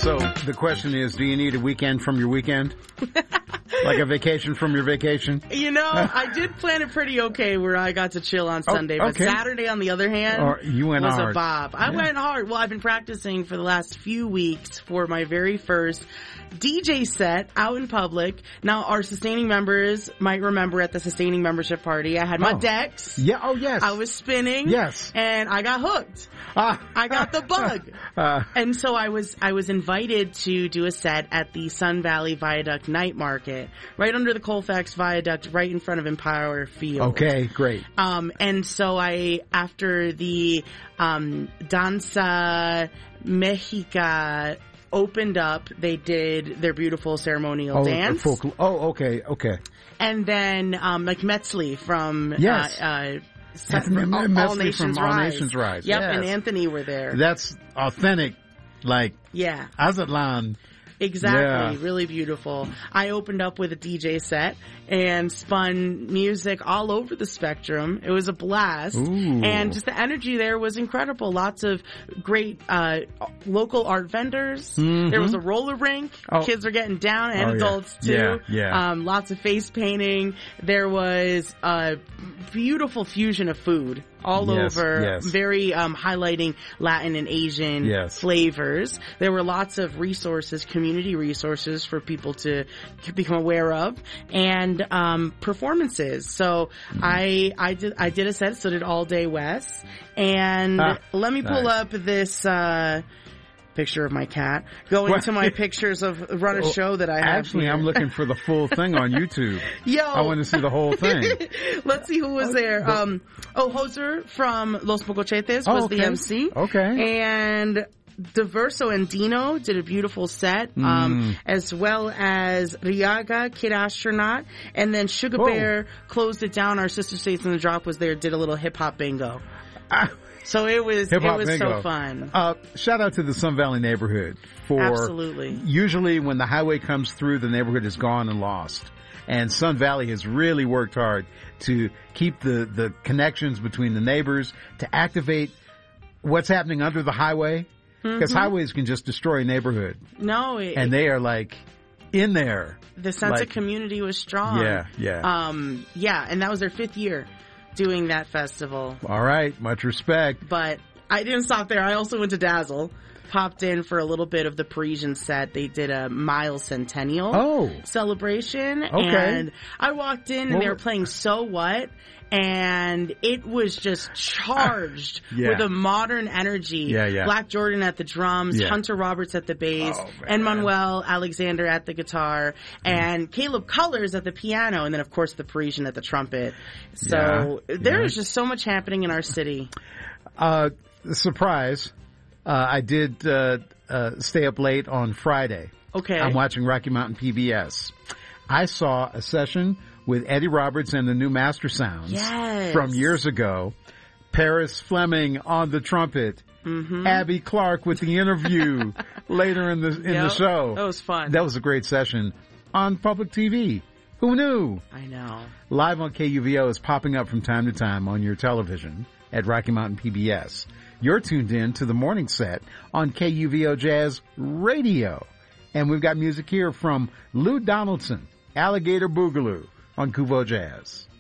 So the question is, do you need a weekend from your weekend? Like a vacation from your vacation? You know, I did plan it pretty okay where I got to chill on Sunday. But Saturday, on the other hand, you went was hard. A bob. I went hard. Well, I've been practicing for the last few weeks for my very first DJ set out in public. Now, our sustaining members might remember at the sustaining membership party, I had my decks. Yeah. Oh, yes. I was spinning. Yes. And I got hooked. I got the bug. And so I was invited to do a set at the Sun Valley Viaduct Night Market, right under the Colfax Viaduct, right in front of Empower Field. Okay, great. And so after the Danza Mexica opened up, they did their beautiful ceremonial dance. Okay. And then, like Metzli from, All Nations Rise. Yep, yes. and Anthony were there. That's authentic, like, Azatlan. Exactly. Yeah. Really beautiful. I opened up with a DJ set and spun music all over the spectrum. It was a blast. Ooh. And just the energy there was incredible. Lots of great local art vendors. Mm-hmm. There was a roller rink. Kids were getting down, and adults too. Yeah. Lots of face painting. There was a beautiful fusion of food all over, very highlighting Latin and Asian flavors. There were lots of resources, community resources for people to become aware of, and performances. So I did a set, so did All Day West, and let me pull up this picture of my cat. Go into my pictures of run a show that I have. Actually, I'm looking for the full thing on YouTube. I want to see the whole thing. Let's see who was there. Hoser from Los Mocochetes was the MC. Okay. And Diverso and Dino did a beautiful set, as well as Riaga, Kid Astronaut, and then Sugar Bear closed it down. Our Sister States in the Drop was there, did a little hip hop bingo. So it was so fun. Shout out to the Sun Valley neighborhood for absolutely. Usually when the highway comes through, the neighborhood is gone and lost. And Sun Valley has really worked hard to keep the connections between the neighbors, to activate what's happening under the highway. Because highways can just destroy a neighborhood. No. And they are like in there. The sense of community was strong. Yeah. And that was their 5th year doing that festival. All right. Much respect. But I didn't stop there. I also went to Dazzle. Popped in for a little bit of the Parisian set. They did a Miles Centennial celebration. Okay. And I walked in and they were playing So What? And it was just charged with a modern energy. Black Jordan at the drums, Hunter Roberts at the bass, and Manuel Alexander at the guitar, and Caleb Colors at the piano, and then of course the Parisian at the trumpet. So there is just so much happening in our city. Surprise. I did stay up late on Friday. Okay. I'm watching Rocky Mountain PBS. I saw a session with Eddie Roberts and the New Master Sounds from years ago. Paris Fleming on the trumpet. Abby Clark with the interview later in the show. That was fun. That was a great session on public TV. Who knew? I know. Live on KUVO is popping up from time to time on your television at Rocky Mountain PBS. You're tuned in to the morning set on KUVO Jazz Radio. And we've got music here from Lou Donaldson, Alligator Boogaloo on KUVO Jazz.